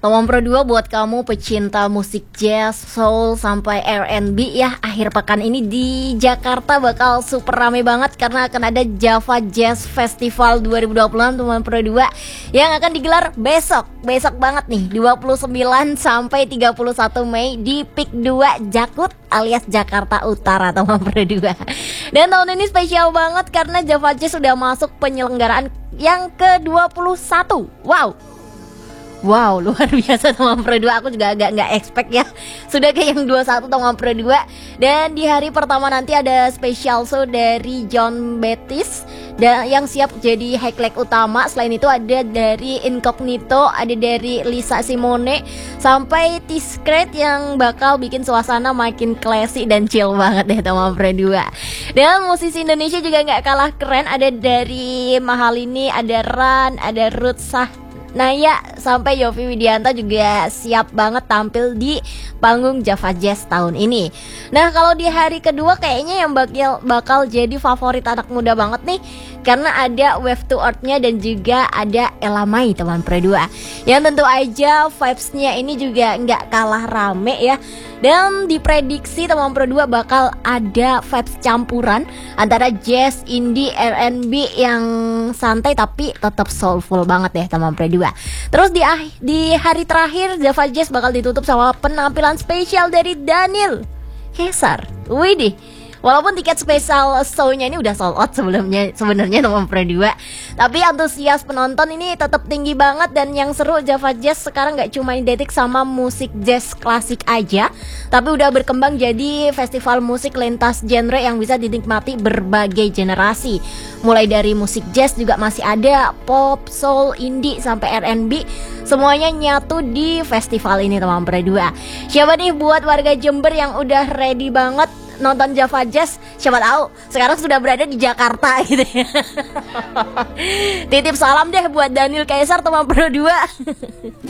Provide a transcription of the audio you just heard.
Tomang Pro 2 buat kamu pecinta musik jazz, soul, sampai R&B ya. Akhir pekan ini di Jakarta bakal super rame banget karena akan ada Java Jazz Festival 2026 Tomang Pro 2 yang akan digelar besok banget nih, 29 sampai 31 Mei di PIK 2 Jakut alias Jakarta Utara Tomang Pro 2. Dan tahun ini spesial banget karena Java Jazz sudah masuk penyelenggaraan yang ke-21. Wow, luar biasa Tomang Pro 2. Aku juga agak nggak expect ya, sudah kayak yang 21 Tomang Pro 2. Dan di hari pertama nanti ada special show dari John Bettis dan yang siap jadi highlight utama. Selain itu ada dari Incognito, ada dari Lisa Simone, sampai T-Secret yang bakal bikin suasana makin classy dan chill banget deh Tomang Pro 2. Dan musisi Indonesia juga nggak kalah keren, ada dari Mahalini, ada Ran, ada Ruth Naya, sampai Yovie Widianto juga siap banget tampil di panggung Java Jazz tahun ini. Nah, kalau di hari kedua kayaknya yang bakal jadi favorit anak muda banget nih, karena ada Wave to Earth-nya dan juga ada Elamai Tomang Pro 2. Yang tentu aja vibes-nya ini juga nggak kalah rame ya. Dan diprediksi Tomang Pro 2 bakal ada vibes campuran antara jazz, indie, R&B yang santai tapi tetap soulful banget ya Tomang Pro 2. Terus di hari terakhir Java Jazz bakal ditutup sama penampilan spesial dari Daniel Caesar. Widih. Walaupun tiket spesial show-nya ini udah sold out sebenarnya Tomang Pro 2, tapi antusias penonton ini tetap tinggi banget. Dan yang seru, Java Jazz sekarang gak cuma identik sama musik jazz klasik aja, tapi udah berkembang jadi festival musik lintas genre yang bisa dinikmati berbagai generasi. Mulai dari musik jazz juga masih ada, pop, soul, indie, sampai R&B. Semuanya nyatu di festival ini Tomang Pro 2. Siapa nih buat warga Jember yang udah ready banget nonton Java Jazz, siapa tahu sekarang sudah berada di Jakarta gitu ya. Titip salam deh buat Daniel Caesar Tomang Pro 2.